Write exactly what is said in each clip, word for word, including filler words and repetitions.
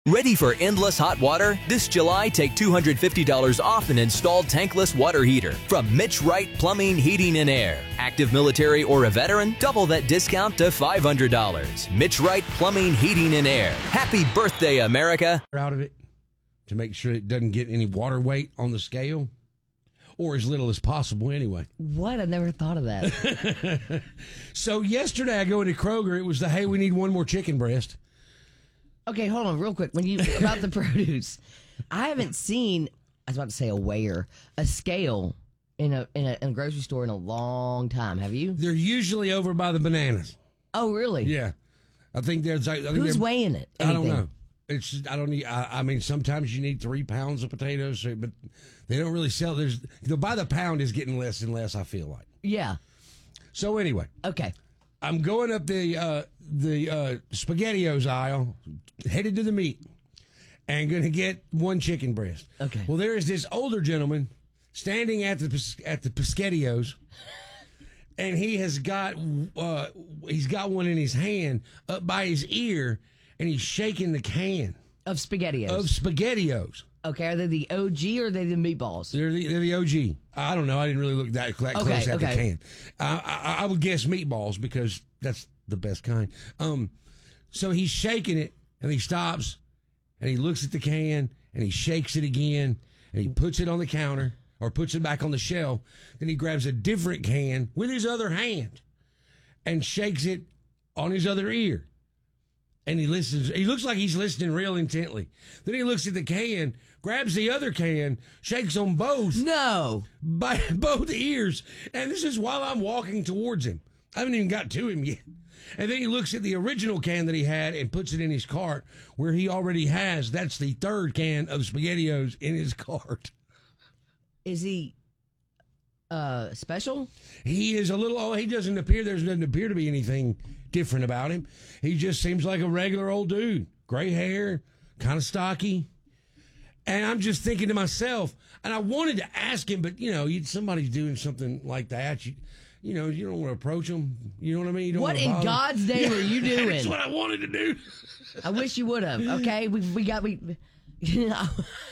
Ready for endless hot water? This July, take two hundred fifty dollars off an installed tankless water heater from Mitch Wright Plumbing, Heating, and Air. Active military or a veteran? Double that discount to five hundred dollars. Mitch Wright Plumbing, Heating, and Air. Happy birthday, America. Out of it to make sure it doesn't get any water weight on the scale, or as little as possible anyway. What? I never thought of that. So yesterday I go into Kroger. It was the, hey, we need one more chicken breast. Okay, hold on real quick. When you about the produce, I haven't seen, I was about to say a weigher, a scale in a, in a in a grocery store in a long time. Have you? They're usually over by the bananas. Oh, really? Yeah. I think there's... I think Who's weighing it? Anything? I don't know. It's just, I don't need, I, I mean, sometimes you need three pounds of potatoes, so, but they don't really sell. There's, the by the pound is getting less and less, I feel like. Yeah. So anyway. Okay. I'm going up the uh, the uh, SpaghettiOs aisle, headed to the meat, and going to get one chicken breast. Okay. Well, there is this older gentleman standing at the at the SpaghettiOs, and he has got uh, he's got one in his hand up by his ear, and he's shaking the can of SpaghettiOs. Of SpaghettiOs. Okay, are they the O G or are they the meatballs? They're the, they're the O G. I don't know. I didn't really look that, that okay, close at okay. the can. Uh, I, I would guess meatballs because that's the best kind. Um, so he's shaking it, and he stops, and he looks at the can, and he shakes it again, and he puts it on the counter or puts it back on the shelf. Then he grabs a different can with his other hand and shakes it on his other ear. And he listens. He looks like he's listening real intently. Then he looks at the can, grabs the other can, shakes on both. No. By both ears. And this is while I'm walking towards him. I haven't even got to him yet. And then he looks at the original can that he had and puts it in his cart where he already has. That's the third can of SpaghettiOs in his cart. Is he uh, special? He is a little, oh, he doesn't appear, there doesn't appear to be anything different about him. He just seems like a regular old dude. Gray hair, kind of stocky. And I'm just thinking to myself, and I wanted to ask him, but, you know, you, somebody's doing something like that. You, you know, you don't want to approach them. You know what I mean? You don't what in bother. God's name yeah, are you doing? That's what I wanted to do. I wish you would have. Okay, we we got we. You know,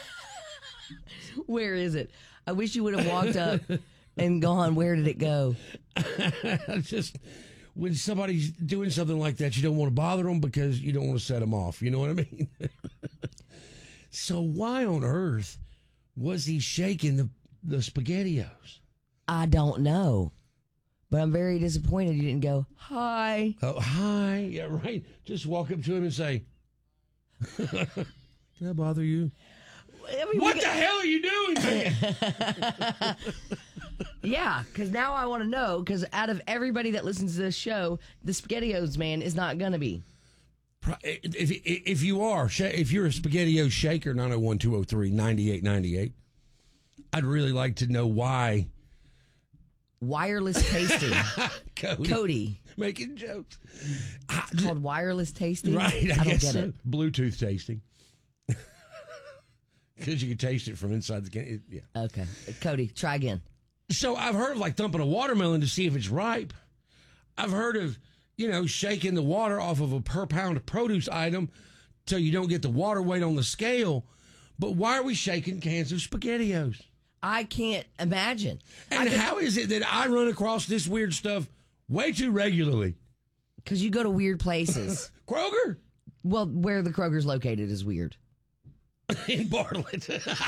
where is it? I wish you would have walked up and gone. Where did it go? Just when somebody's doing something like that, you don't want to bother them because you don't want to set them off. You know what I mean? So why on earth was he shaking the the SpaghettiOs? I don't know. But I'm very disappointed you didn't go, hi. Oh, hi. Yeah, right. Just walk up to him and say, can I bother you? I mean, what the got... hell are you doing, man? Yeah, because now I want to know, because out of everybody that listens to this show, the SpaghettiOs man is not going to be. If, if you are, if you're a SpaghettiOs shaker, nine oh one, two oh three, nine eight nine eight, I'd really like to know why. Wireless tasting. Cody. Cody. Making jokes. It's called wireless tasting? Right, I, I don't guess get so. it. Bluetooth tasting. Because you can taste it from inside the can. Yeah. Okay. Cody, try again. So I've heard of like thumping a watermelon to see if it's ripe. I've heard of, you know, shaking the water off of a per pound produce item so you don't get the water weight on the scale. But why are we shaking cans of SpaghettiOs? I can't imagine. And how is it that I run across this weird stuff way too regularly? Because you go to weird places. Kroger? Well, where the Kroger's located is weird. In Bartlett.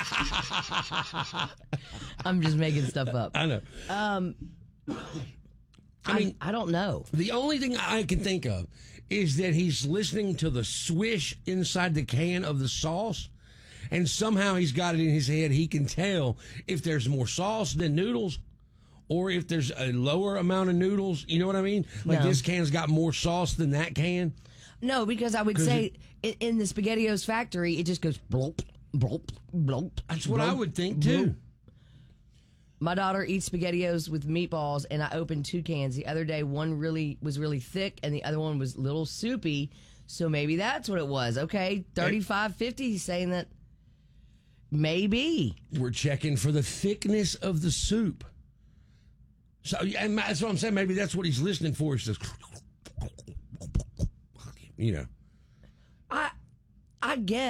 I'm just making stuff up. I know. Um, I mean, I, I don't know. The only thing I can think of is that he's listening to the swish inside the can of the sauce. And somehow he's got it in his head. He can tell if there's more sauce than noodles or if there's a lower amount of noodles. You know what I mean? Like no. This can's got more sauce than that can. No, because I would say it, in the SpaghettiOs factory, it just goes blop, blop, blop. That's what blop, I would think, too. Blop. My daughter eats SpaghettiOs with meatballs, and I opened two cans. The other day, one really was really thick, and the other one was a little soupy. So maybe that's what it was. Okay, thirty-five fifty saying that. Maybe. We're checking for the thickness of the soup. So, and that's what I'm saying. Maybe that's what he's listening for. He says, you know. I, I guess.